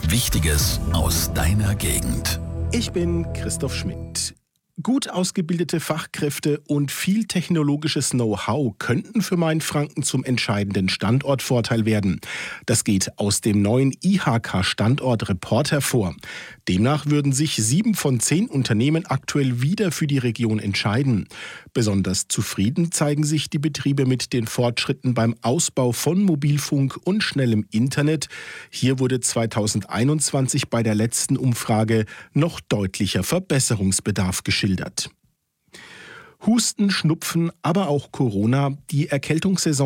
Wichtiges aus deiner Gegend. Ich bin Christoph Schmidt. Gut ausgebildete Fachkräfte und viel technologisches Know-how könnten für Mainfranken zum entscheidenden Standortvorteil werden. Das geht aus dem neuen IHK-Standort-Report hervor. Demnach würden sich 7 von 10 Unternehmen aktuell wieder für die Region entscheiden. Besonders zufrieden zeigen sich die Betriebe mit den Fortschritten beim Ausbau von Mobilfunk und schnellem Internet. Hier wurde 2021 bei der letzten Umfrage noch deutlicher Verbesserungsbedarf geschildert. Husten, Schnupfen, aber auch Corona. Die Erkältungssaison